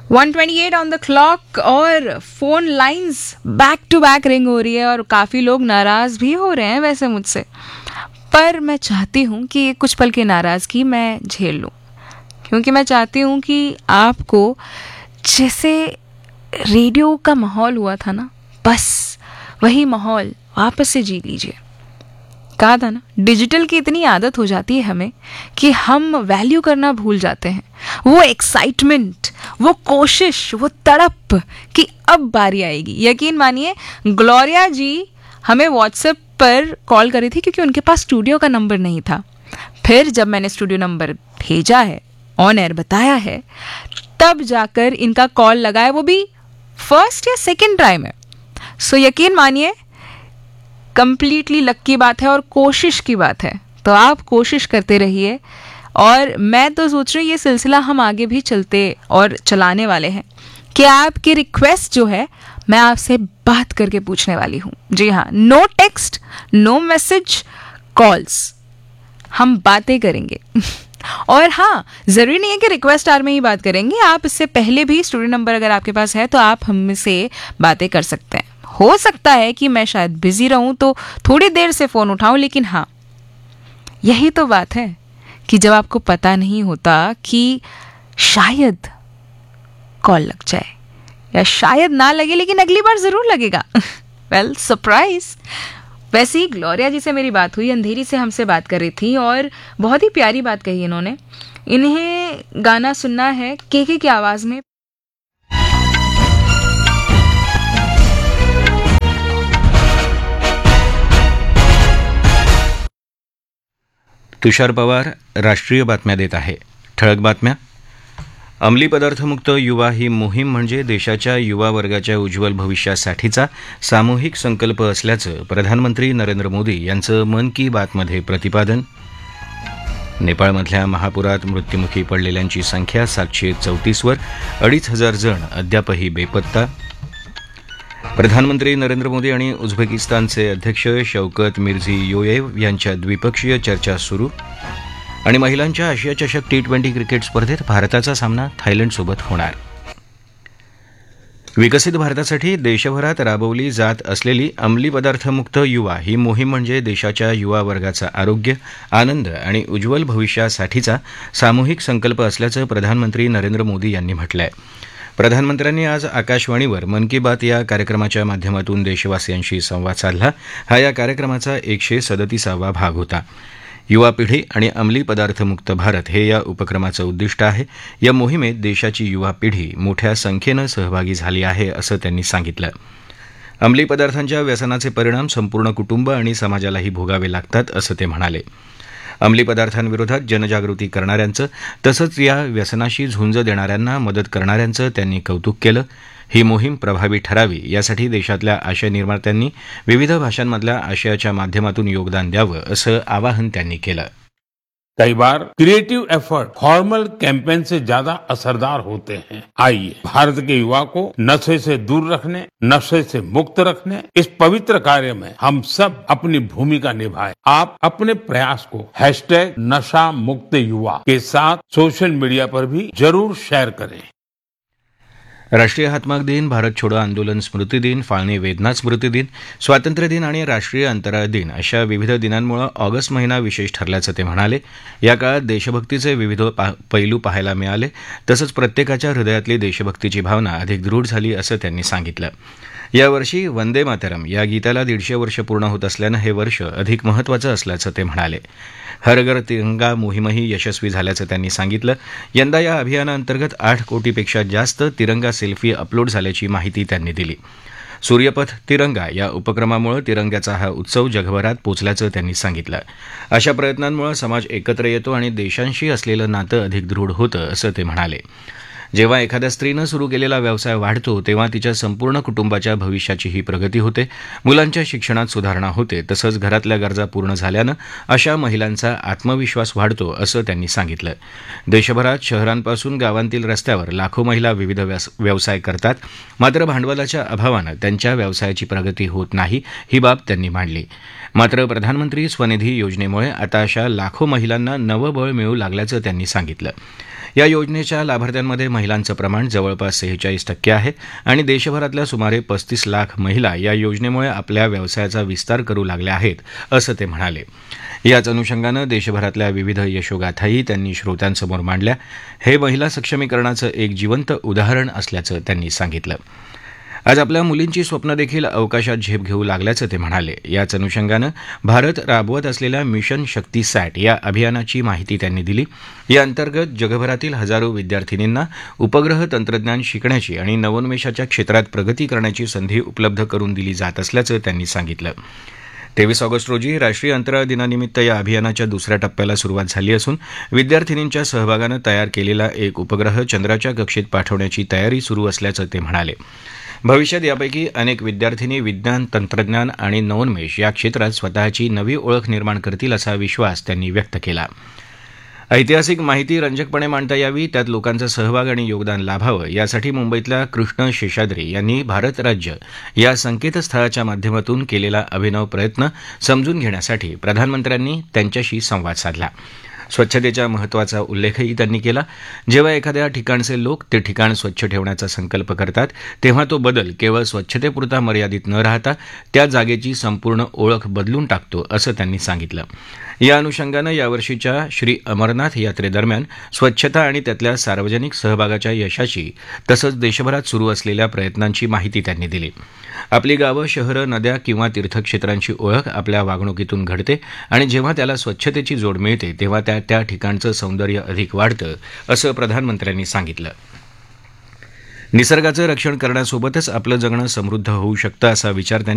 1:28 on the clock और phone lines back to back ring हो रही है और काफ़ी लोग नाराज़ भी हो रहे हैं वैसे मुझसे, पर मैं चाहती हूँ कि ये कुछ पल की नाराज़गी मैं झेल लूँ, क्योंकि मैं चाहती हूँ कि आपको जैसे रेडियो का माहौल हुआ था ना, बस वही माहौल वापस से जी लीजिए। कहा था ना, डिजिटल की इतनी आदत हो जाती है हमें कि हम वैल्यू करना भूल जाते हैं। वो एक्साइटमेंट, वो कोशिश, वो तड़प कि अब बारी आएगी। यकीन मानिए, ग्लोरिया जी हमें व्हाट्सएप पर कॉल करी थी क्योंकि उनके पास स्टूडियो का नंबर नहीं था। फिर जब मैंने स्टूडियो नंबर भेजा है, ऑन एयर बताया है, तब जाकर इनका कॉल लगा है, वो भी फर्स्ट या सेकेंड ट्राई में। सो यकीन मानिए, कंप्लीटली लक की बात है और कोशिश की बात है। तो आप कोशिश करते रहिए और मैं तो सोच रही हूँ ये सिलसिला हम आगे भी चलते और चलाने वाले हैं कि आपकी रिक्वेस्ट जो है मैं आपसे बात करके पूछने वाली हूँ। जी हाँ, no text, know message, calls, हम बातें करेंगे। और हाँ, ज़रूरी नहीं है कि रिक्वेस्ट आर में ही बात करेंगे, आप इससे पहले भी स्टूडियो नंबर अगर आपके पास है तो आप हमसे बातें कर सकते हैं। हो सकता है कि मैं शायद बिजी रहूं तो थोड़ी देर से फ़ोन उठाऊं, लेकिन हाँ, यही तो बात है कि जब आपको पता नहीं होता कि शायद कॉल लग जाए या शायद ना लगे, लेकिन अगली बार ज़रूर लगेगा। वेल, सरप्राइज। वैसे ही ग्लोरिया जी से मेरी बात हुई, अंधेरी से हमसे बात कर रही थी और बहुत ही प्यारी बात कही इन्होंने। इन्हें गाना सुनना है केके की आवाज़ में। तुषार पवार राष्ट्रीय बातम्या देत आहे. ठळक बातम्या. अंमली पदार्थमुक्त युवा ही मोहीम म्हणजे देशाच्या युवा वर्गाच्या उज्ज्वल भविष्यासाठीचा सामूहिक संकल्प असल्याचं प्रधानमंत्री नरेंद्र मोदी यांचं मन की बातमध्ये प्रतिपादन. नेपाळमधल्या महापुरात मृत्युमुखी पडलेल्यांची संख्या 734 वर, 2500 जण अद्यापही बेपत्ता. प्रधानमंत्री नरेंद्र मोदी आणि उझबेकिस्तानचे अध्यक्ष शौकत मिर्झियोयेव यांच्या द्विपक्षीय चर्चा सुरू. आणि महिलांच्या आशिया चषक T20 क्रिकेट स्पर्धेत भारताचा सामना थायलंडसोबत होणार. विकसित भारतासाठी देशभरात राबवली जात असलेली अंमली पदार्थमुक्त युवा ही मोहीम म्हणजे देशाच्या युवा वर्गाचं आरोग्य, आनंद आणि उज्ज्वल भविष्यासाठीचा सामूहिक संकल्प असल्याचं प्रधानमंत्री नरेंद्र मोदी यांनी म्हटलं आहे. प्रधानमंत्र्यांनी आज आकाशवाणीवर मन की बात या कार्यक्रमाच्या माध्यमातून देशवासियांशी संवाद साधला. हा या कार्यक्रमाचा 137वा भाग होता. युवा पिढी आणि अंमली पदार्थमुक्त भारत हे या उपक्रमाचं उद्दिष्ट आहे. या मोहिमेत देशाची युवा पिढी मोठ्या संख्येनं सहभागी झाली आहे असं त्यांनी सांगितलं. अंमली पदार्थांच्या व्यसनाचे परिणाम संपूर्ण कुटुंब आणि समाजालाही भोगावे लागतात असं ते म्हणाले. अंमली पदार्थांविरोधात जनजागृती करणाऱ्यांचं तसंच या व्यसनाशी झुंज देणाऱ्यांना मदत करणाऱ्यांचं त्यांनी कौतुक केलं. ही मोहीम प्रभावी ठरावी यासाठी देशातल्या आशय निर्मात्यांनी विविध भाषांमधल्या आशयाच्या माध्यमातून योगदान द्यावं असं आवाहन त्यांनी केलं. कई बार क्रिएटिव एफर्ट फॉर्मल कैंपेन से ज्यादा असरदार होते हैं. आइए भारत के युवा को नशे से दूर रखने, नशे से मुक्त रखने इस पवित्र कार्य में हम सब अपनी भूमिका निभाएं. आप अपने प्रयास को #NashaMuktYuva के साथ सोशल मीडिया पर भी जरूर शेयर करें. राष्ट्रीय हातमाग दिन, भारत छोडो आंदोलन स्मृती दिन, फाळणी वेदना स्मृती दिन, स्वातंत्र्य दिन आणि राष्ट्रीय अंतराळ दिन अशा विविध दिनांमुळे ऑगस्ट महिना विशेष ठरल्याचं ते म्हणाले. या काळात देशभक्तीचे विविध पैलू पाहायला मिळाले. तसंच प्रत्येकाच्या हृदयातली देशभक्तीची भावना अधिक दृढ झाली असं त्यांनी सांगितलं. यावर्षी वंदे मातरम या गीताला 150 वर्ष पूर्ण होत असल्यानं हे वर्ष अधिक महत्त्वाचं असल्याचं ते म्हणाले. हर घर तिरंगा मोहीमही यशस्वी झाल्याचं त्यांनी सांगितलं. यंदा या अभियानाअंतर्गत 8 कोटीपेक्षा जास्त तिरंगा सेल्फी अपलोड झाल्याची माहिती त्यांनी दिली. सूर्यपथ तिरंगा या उपक्रमामुळे तिरंग्याचा हा उत्सव जगभरात पोचल्याचं त्यांनी सांगितलं. अशा प्रयत्नांमुळे समाज एकत्र येतो आणि देशांशी असलेलं नातं अधिक दृढ होतं असं ते म्हणाले. जेव्हा एखाद्या स्त्रीनं सुरू केलेला व्यवसाय वाढतो तेव्हा तिच्या संपूर्ण कुटुंबाच्या भविष्याचीही प्रगती होते, मुलांच्या शिक्षणात सुधारणा होते, तसंच घरातल्या गरजा पूर्ण झाल्यानं अशा महिलांचा आत्मविश्वास वाढतो असं त्यांनी सांगितलं. देशभरात शहरांपासून गावांतील रस्त्यावर लाखो महिला विविध व्यवसाय करतात, मात्र भांडवलाच्या अभावानं त्यांच्या व्यवसायाची प्रगती होत नाही, ही बाब त्यांनी मांडली. मात्र प्रधानमंत्री स्वनिधी योजनेमुळे आता अशा लाखो महिलांना नवं बळ मिळू लागल्याचं त्यांनी सांगितलं. या योजनेच्या लाभार्थ्यांमध्ये महिलांचं प्रमाण जवळपास 46% आहे आणि देशभरातल्या सुमारे 35 लाख महिला या योजनेमुळे आपल्या व्यवसायाचा विस्तार करू लागल्या आहेत असं ते म्हणाले. याच अनुषंगानं देशभरातल्या विविध यशोगाथाही त्यांनी श्रोत्यांसमोर मांडल्या. हे महिला सक्षमीकरणाचं एक जिवंत उदाहरण असल्याचं त्यांनी सांगितलं. आज आपल्या मुलींची स्वप्न देखील अवकाशात झेप घेऊ लागल्याचं ते म्हणाले. याच अनुषंगानं भारत राबवत असलेल्या मिशन शक्ती सॅट या अभियानाची माहिती त्यांनी दिली. या अंतर्गत जगभरातील हजारो विद्यार्थिनींना उपग्रह तंत्रज्ञान शिकण्याची आणि नवोन्मेषाच्या क्षेत्रात प्रगती करण्याची संधी उपलब्ध करून दिली जात असल्याचं त्यांनी सांगितलं. 23 ऑगस्ट रोजी राष्ट्रीय अंतराळ दिनानिमित्त या अभियानाच्या दुसऱ्या टप्प्याला सुरुवात झाली असून विद्यार्थिनींच्या सहभागानं तयार केलेला एक उपग्रह चंद्राच्या कक्षेत पाठवण्याची तयारी सुरू असल्याचं ते म्हणाले. भविष्यात यापैकी अनेक विद्यार्थिनी विज्ञान, तंत्रज्ञान आणि नवोन्मेष या क्षेत्रात स्वतःची नवी ओळख निर्माण करतील असा विश्वास त्यांनी व्यक्त केला. ऐतिहासिक माहिती रंजकपणे मांडता यावी, त्यात लोकांचा सहभाग आणि योगदान लाभावं यासाठी मुंबईतल्या कृष्ण शेषाद्री यांनी भारत राज्य या संकेतस्थळाच्या माध्यमातून केलेला अभिनव प्रयत्न समजून घेण्यासाठी प्रधानमंत्र्यांनी त्यांच्याशी संवाद साधला. स्वच्छतेच्या महत्त्वाचा उल्लेखही त्यांनी केला. जेव्हा एखाद्या ठिकाणचे लोक ते ठिकाण स्वच्छ ठेवण्याचा संकल्प करतात तेव्हा तो बदल केवळ स्वच्छतेपुरता मर्यादित न राहता त्या जागेची संपूर्ण ओळख बदलून टाकतो असं त्यांनी सांगितलं. या अनुषंगानं यावर्षीच्या श्री अमरनाथ यात्रेदरम्यान स्वच्छता आणि त्यातल्या सार्वजनिक सहभागाच्या यशाची तसंच देशभरात सुरू असलेल्या प्रयत्नांची माहिती त्यांनी दिली. आपली गावं, शहरं, नद्या किंवा तीर्थक्षेत्रांची ओळख आपल्या वागणुकीतून घडते आणि जेव्हा त्याला स्वच्छतेची जोड मिळते तेव्हा त्या ठिकाणचं सौंदर्य अधिक वाढतं असं प्रधानमंत्र्यांनी सांगितलं. निसर्गाचं रक्षण करण्यासोबतच आपलं जगणं समृद्ध होऊ शकतं असा विचार त्यांनी